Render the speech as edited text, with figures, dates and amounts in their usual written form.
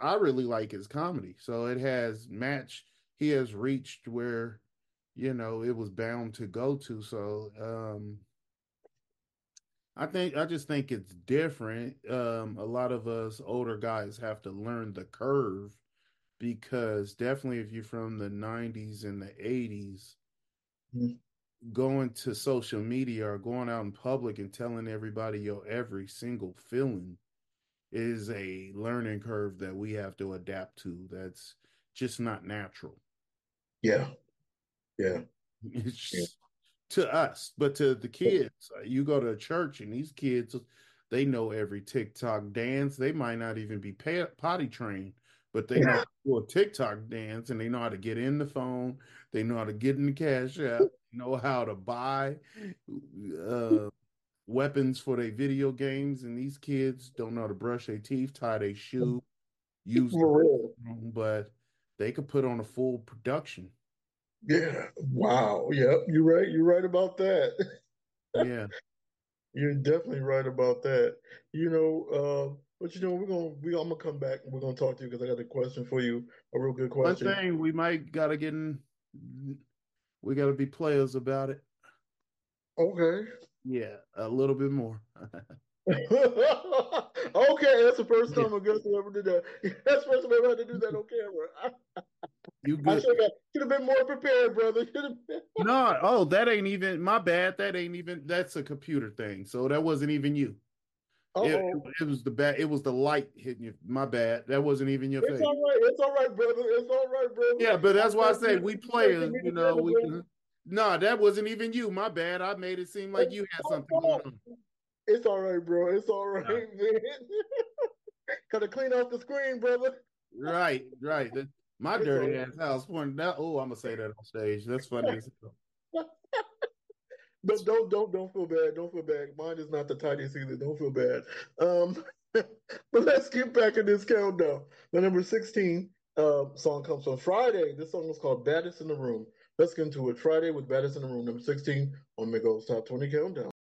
I really like his comedy. So it has matched. He has reached where, it was bound to go to. So I just think it's different. A lot of us older guys have to learn the curve because definitely if you're from the 90s and the 80s, Mhm. going to social media or going out in public and telling everybody your every single feeling is a learning curve that we have to adapt to. That's just not natural. Yeah, yeah, yeah. It's to us, but to the kids, you go to a church and these kids, they know every TikTok dance. They might not even be potty trained, but they know how to do a TikTok dance and they know how to get in the phone. They know how to get in the cash app. Know how to buy uh, weapons for their video games. And these kids don't know how to brush their teeth, tie their shoe, use the For real. bathroom, but they could put on a full production. Yeah. Wow. Yep. You're right. You're right about that. Yeah. You're definitely right about that. But I'm gonna come back and we're gonna talk to you because I got a question for you, a real good One question. thing we might gotta get in, we gotta be players about it. Okay. Yeah, a little bit more. Okay, that's the first Yeah, time a guest ever did that. That's the first time I ever had to do that on camera. you I good. should have been more prepared, brother. Should have been. No, oh, that ain't even my bad. That ain't even that's a computer thing. So that wasn't even you. It, Uh-oh. it was the bad. It was the light hitting you. My bad. That wasn't even your It's face. all right. It's all right, brother. It's all right, brother. Yeah, but I that's why I thought say we you were players. comedic We immigrant. can. No, that wasn't even you. My bad. I made it seem like you had something going on. It's all right, bro. It's all right, Yeah. man. Gotta clean off the screen, brother. Right, right. My It's dirty all ass house pointing out. Oh, I'm gonna say that on stage. That's funny as hell. right. Don't feel bad. Don't feel bad. Mine is not the tidiest either. Don't feel bad. But let's get back in this countdown. The number 16 song comes on Friday. This song is called Baddest in the Room. Let's get into it. Friday with Baddest in the Room, number 16 on Miguel's Top 20 Countdown.